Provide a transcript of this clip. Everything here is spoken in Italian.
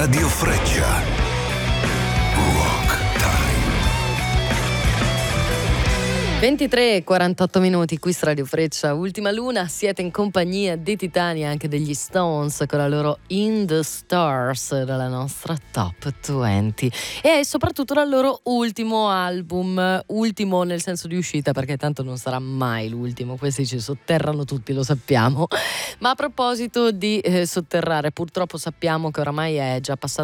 Radio Freccia. Rock Time. 23:48 minuti qui su Radio Freccia, ultima luna, siete in compagnia dei Titani e anche degli Stones con la loro In the Stars dalla nostra Top 20 e soprattutto dal loro ultimo album, ultimo nel senso di uscita perché tanto non sarà mai l'ultimo, questi ci sotterrano tutti, lo sappiamo, ma a proposito di sotterrare, purtroppo sappiamo che oramai è già passato